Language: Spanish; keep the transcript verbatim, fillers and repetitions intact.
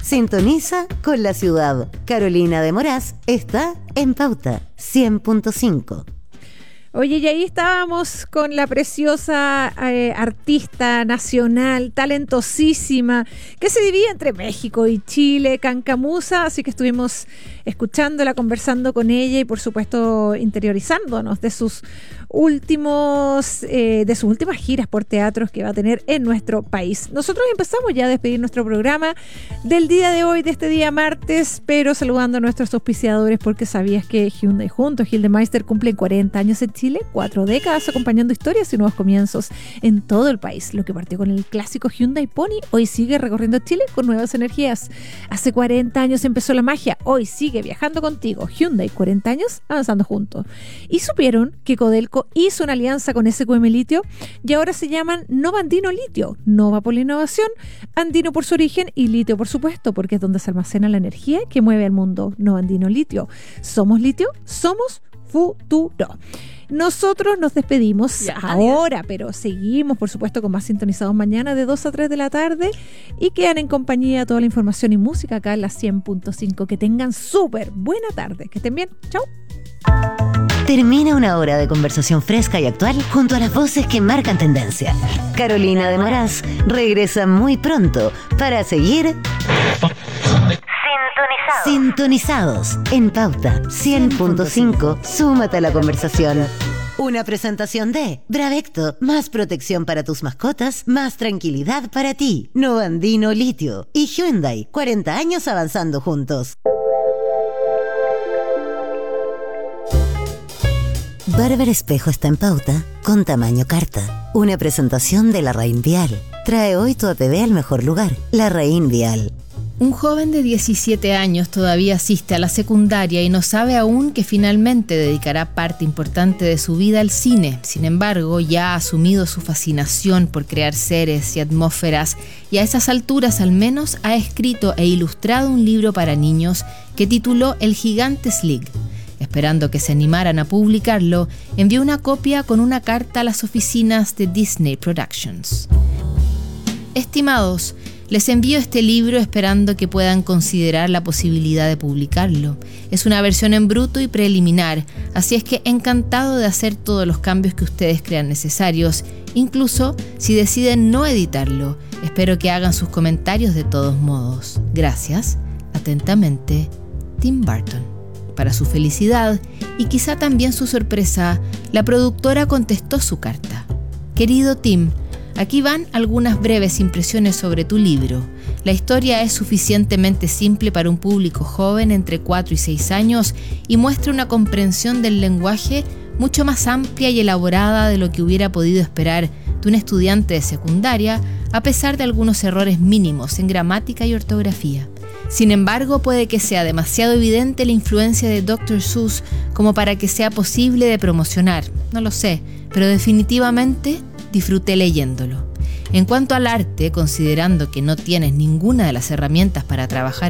Sintoniza con la ciudad. Carolina de Moraz está en Pauta cien punto cinco. Oye, y ahí estábamos con la preciosa eh, artista nacional, talentosísima, que se divide entre México y Chile, Cancamusa, así que estuvimos escuchándola, conversando con ella y por supuesto interiorizándonos de sus últimos, eh, de sus últimas giras por teatros que va a tener en nuestro país. Nosotros empezamos ya a despedir nuestro programa del día de hoy, de este día martes, pero saludando a nuestros auspiciadores, porque sabías que Hyundai junto Gildemeister cumplen cuarenta años en Chile, cuatro décadas acompañando historias y nuevos comienzos en todo el país. Lo que partió con el clásico Hyundai Pony, hoy sigue recorriendo Chile con nuevas energías. Hace cuarenta años empezó la magia, hoy sigue viajando contigo. Hyundai, cuarenta años avanzando juntos. Y supieron que Codelco hizo una alianza con S Q M Litio y ahora se llaman Nova Andino Litio. Nova por la innovación, Andino por su origen y Litio por supuesto, porque es donde se almacena la energía que mueve al mundo. Nova Andino Litio. ¿Somos litio? Somos futuro. Nosotros nos despedimos ya, ahora, adiós. Pero seguimos, por supuesto, con más sintonizados mañana de dos a tres de la tarde y quedan en compañía toda la información y música acá en la cien punto cinco. Que tengan súper buena tarde. Que estén bien. Chau. Termina una hora de conversación fresca y actual junto a las voces que marcan tendencia. Carolina de Moraz regresa muy pronto para seguir sintonizados, sintonizados en Pauta cien punto cinco. Súmate a la conversación. Una presentación de Bravecto, más protección para tus mascotas, más tranquilidad para ti. Nova Andino Litio y Hyundai, cuarenta años avanzando juntos. Barber Espejo está en Pauta con tamaño carta. Una presentación de Larraín Vial. Trae hoy tu A P B al mejor lugar, Larraín Vial. Un joven de diecisiete años todavía asiste a la secundaria y no sabe aún que finalmente dedicará parte importante de su vida al cine. Sin embargo, ya ha asumido su fascinación por crear seres y atmósferas y a esas alturas al menos ha escrito e ilustrado un libro para niños que tituló El Gigante Slig. Esperando que se animaran a publicarlo, envió una copia con una carta a las oficinas de Disney Productions. Estimados, les envío este libro esperando que puedan considerar la posibilidad de publicarlo. Es una versión en bruto y preliminar, así es que encantado de hacer todos los cambios que ustedes crean necesarios, incluso si deciden no editarlo. Espero que hagan sus comentarios de todos modos. Gracias. Atentamente, Tim Burton. Para su felicidad y quizá también su sorpresa, la productora contestó su carta. Querido Tim, aquí van algunas breves impresiones sobre tu libro. La historia es suficientemente simple para un público joven entre cuatro y seis años y muestra una comprensión del lenguaje mucho más amplia y elaborada de lo que hubiera podido esperar de un estudiante de secundaria, a pesar de algunos errores mínimos en gramática y ortografía. Sin embargo, puede que sea demasiado evidente la influencia de doctor Seuss como para que sea posible de promocionar. No lo sé, pero definitivamente disfruté leyéndolo. En cuanto al arte, considerando que no tienes ninguna de las herramientas para trabajar